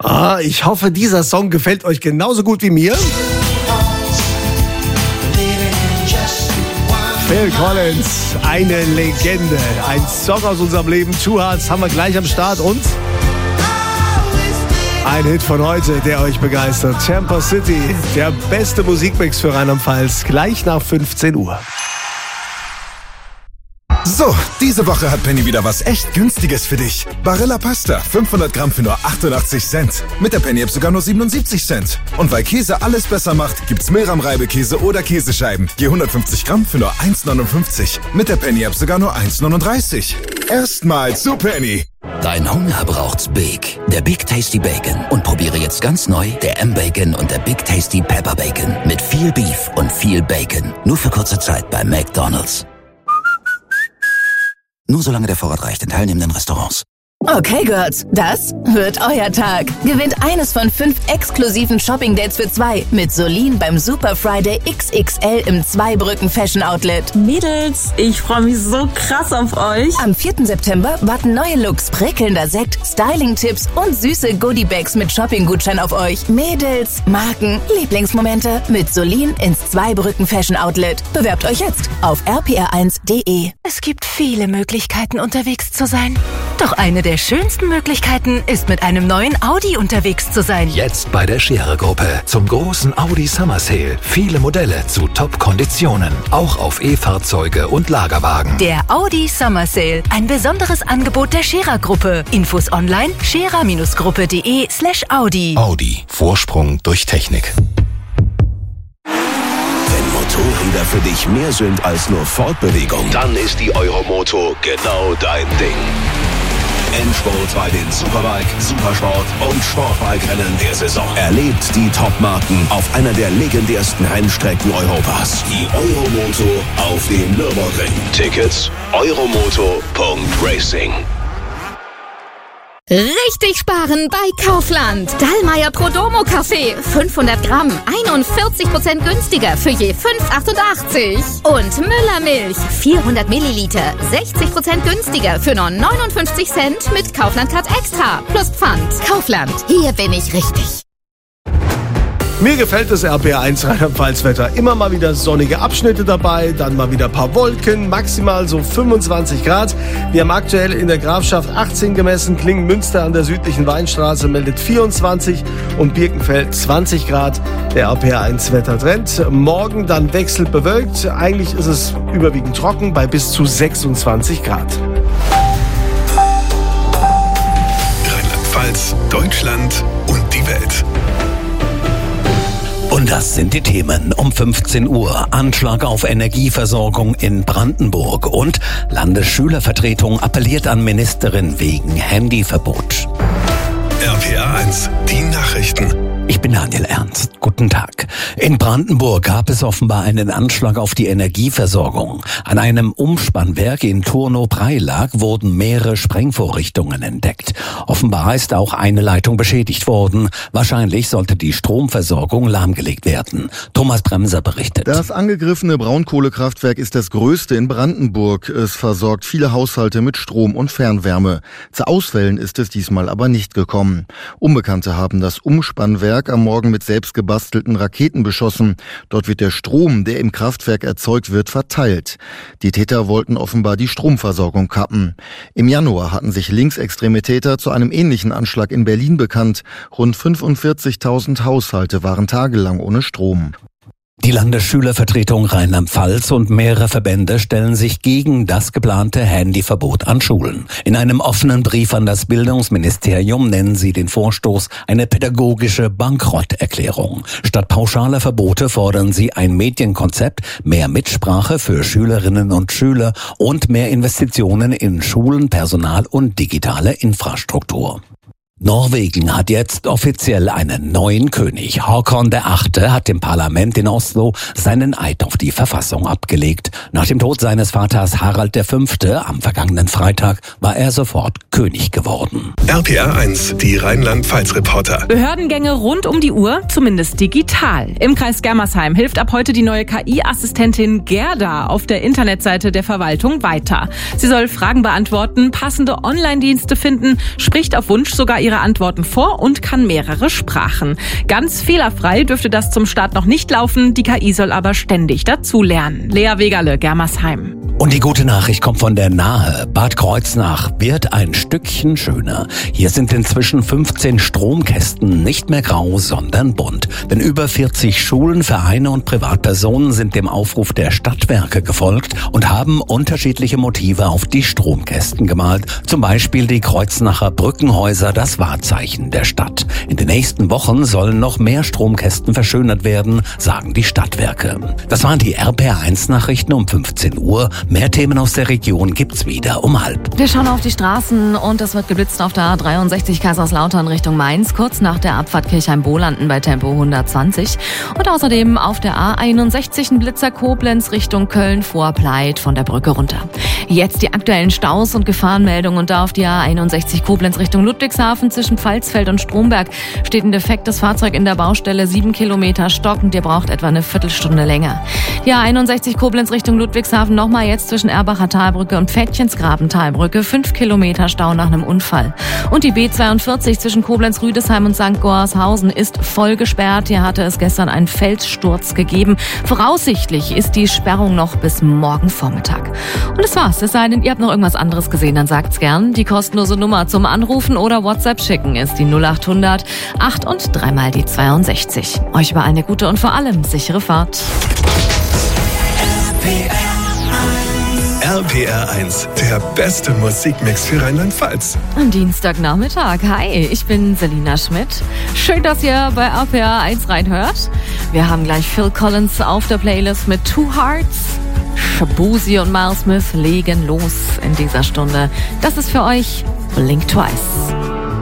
Ich hoffe, dieser Song gefällt euch genauso gut wie mir. Phil Collins, eine Legende. Ein Song aus unserem Leben. Two Hearts haben wir gleich am Start und ein Hit von heute, der euch begeistert. Tampa City, der beste Musikmix für Rheinland-Pfalz, gleich nach 15 Uhr. So, diese Woche hat Penny wieder was echt Günstiges für dich. Barilla Pasta, 500 Gramm für nur 88 Cent. Mit der Penny-App sogar nur 77 Cent. Und weil Käse alles besser macht, gibt's Milram-Reibekäse oder Käsescheiben. Je 150 Gramm für nur 1,59. Mit der Penny-App sogar nur 1,39. Erstmal zu Penny. Dein Hunger braucht's Big. Der Big Tasty Bacon. Und probiere jetzt ganz neu der M-Bacon und der Big Tasty Pepper Bacon. Mit viel Beef und viel Bacon. Nur für kurze Zeit bei McDonald's. Nur solange der Vorrat reicht in teilnehmenden Restaurants. Okay, Girls, das wird euer Tag. Gewinnt eines von 5 exklusiven Shopping-Dates für 2 mit Solin beim Super Friday XXL im Zweibrücken Fashion Outlet. Mädels, ich freue mich so krass auf euch. Am 4. September warten neue Looks, prickelnder Sekt, Styling-Tipps und süße Goodie-Bags mit Shopping-Gutschein auf euch. Mädels, Marken, Lieblingsmomente mit Solin ins Zweibrücken Fashion Outlet. Bewerbt euch jetzt auf rpr1.de. Es gibt viele Möglichkeiten, unterwegs zu sein. Doch eine der schönsten Möglichkeiten ist, mit einem neuen Audi unterwegs zu sein. Jetzt bei der Scherer-Gruppe zum großen Audi Summer Sale. Viele Modelle zu Top-Konditionen. Auch auf E-Fahrzeuge und Lagerwagen. Der Audi Summer Sale. Ein besonderes Angebot der Scherer-Gruppe. Infos online scherer-gruppe.de/Audi. Audi. Vorsprung durch Technik. Wenn Motorräder für dich mehr sind als nur Fortbewegung, dann ist die Euromoto genau dein Ding. Endspurt bei den Superbike, Supersport und Sportbike-Rennen der Saison. Erlebt die Top-Marken auf einer der legendärsten Rennstrecken Europas. Die Euromoto auf dem Nürburgring. Tickets euromoto.racing. Richtig sparen bei Kaufland. Dallmayr Prodomo Kaffee. 500 Gramm. 41% günstiger für je 5,88. Und Müller Milch. 400 Milliliter. 60% günstiger für nur 59 Cent mit Kaufland Card Extra. Plus Pfand. Kaufland. Hier bin ich richtig. Mir gefällt das RPR1 Rheinland-Pfalz-Wetter. Immer mal wieder sonnige Abschnitte dabei, dann mal wieder ein paar Wolken, maximal so 25 Grad. Wir haben aktuell in der Grafschaft 18 gemessen, Klingen-Münster an der südlichen Weinstraße meldet 24 und Birkenfeld 20 Grad. Der RPR1-Wettertrend. Morgen dann wechselnd bewölkt. Eigentlich ist es überwiegend trocken bei bis zu 26 Grad. Rheinland-Pfalz, Deutschland und die Welt. Und das sind die Themen um 15 Uhr. Anschlag auf Energieversorgung in Brandenburg und Landesschülervertretung appelliert an Ministerin wegen Handyverbot. RPR1, die Nachrichten. Ich bin Daniel Ernst. Guten Tag. In Brandenburg gab es offenbar einen Anschlag auf die Energieversorgung. An einem Umspannwerk in Turnow-Preilag wurden mehrere Sprengvorrichtungen entdeckt. Offenbar ist auch eine Leitung beschädigt worden. Wahrscheinlich sollte die Stromversorgung lahmgelegt werden. Thomas Bremser berichtet. Das angegriffene Braunkohlekraftwerk ist das größte in Brandenburg. Es versorgt viele Haushalte mit Strom und Fernwärme. Zu Ausfällen ist es diesmal aber nicht gekommen. Unbekannte haben das Umspannwerk am Morgen mit selbst gebastelten Raketen beschossen. Dort wird der Strom, der im Kraftwerk erzeugt wird, verteilt. Die Täter wollten offenbar die Stromversorgung kappen. Im Januar hatten sich linksextreme Täter zu einem ähnlichen Anschlag in Berlin bekannt. Rund 45.000 Haushalte waren tagelang ohne Strom. Die Landesschülervertretung Rheinland-Pfalz und mehrere Verbände stellen sich gegen das geplante Handyverbot an Schulen. In einem offenen Brief an das Bildungsministerium nennen sie den Vorstoß eine pädagogische Bankrotterklärung. Statt pauschaler Verbote fordern sie ein Medienkonzept, mehr Mitsprache für Schülerinnen und Schüler und mehr Investitionen in Schulen, Personal und digitale Infrastruktur. Norwegen hat jetzt offiziell einen neuen König. Håkon VIII. Hat im Parlament in Oslo seinen Eid auf die Verfassung abgelegt. Nach dem Tod seines Vaters Harald V. am vergangenen Freitag war er sofort König geworden. RPR1, die Rheinland-Pfalz-Reporter. Behördengänge rund um die Uhr, zumindest digital. Im Kreis Germersheim hilft ab heute die neue KI-Assistentin Gerda auf der Internetseite der Verwaltung weiter. Sie soll Fragen beantworten, passende Online-Dienste finden, spricht auf Wunsch sogar ihre ihre Antworten vor und kann mehrere Sprachen. Ganz fehlerfrei dürfte das zum Start noch nicht laufen. Die KI soll aber ständig dazulernen. Lea Wegerle, Germersheim. Und die gute Nachricht kommt von der Nahe. Bad Kreuznach wird ein Stückchen schöner. Hier sind inzwischen 15 Stromkästen nicht mehr grau, sondern bunt. Denn über 40 Schulen, Vereine und Privatpersonen sind dem Aufruf der Stadtwerke gefolgt und haben unterschiedliche Motive auf die Stromkästen gemalt. Zum Beispiel die Kreuznacher Brückenhäuser, das Wahrzeichen der Stadt. In den nächsten Wochen sollen noch mehr Stromkästen verschönert werden, sagen die Stadtwerke. Das waren die RPR1-Nachrichten um 15 Uhr. Mehr Themen aus der Region gibt's wieder um 12:30. Wir schauen auf die Straßen und es wird geblitzt auf der A63 Kaiserslautern Richtung Mainz, kurz nach der Abfahrt Kirchheim-Bohlanden bei Tempo 120. Und außerdem auf der A61 ein Blitzer Koblenz Richtung Köln vor Pleit von der Brücke runter. Jetzt die aktuellen Staus und Gefahrenmeldungen und da auf die A61 Koblenz Richtung Ludwigshafen zwischen Pfalzfeld und Stromberg steht ein defektes Fahrzeug in der Baustelle, 7 Kilometer stockend, ihr braucht etwa eine Viertelstunde länger. Die A61 Koblenz Richtung Ludwigshafen nochmal jetzt zwischen Erbacher Talbrücke und Pfädchensgraben Talbrücke, 5 Kilometer Stau nach einem Unfall. Und die B42 zwischen Koblenz-Rüdesheim und St. Goarshausen ist voll gesperrt. Hier hatte es gestern einen Felssturz gegeben. Voraussichtlich ist die Sperrung noch bis morgen Vormittag. Und das war's. Es sei denn, ihr habt noch irgendwas anderes gesehen, dann sagt's gern. Die kostenlose Nummer zum Anrufen oder WhatsApp schicken ist die 0800 8 und 3 mal die 62. Euch überall eine gute und vor allem sichere Fahrt. RPR1, der beste Musikmix für Rheinland-Pfalz. Am Dienstagnachmittag. Hi, ich bin Selina Schmidt. Schön, dass ihr bei RPR1 reinhört. Wir haben gleich Phil Collins auf der Playlist mit Two Hearts. Shabuzi und Miles Smith legen los in dieser Stunde. Das ist für euch Blink Twice.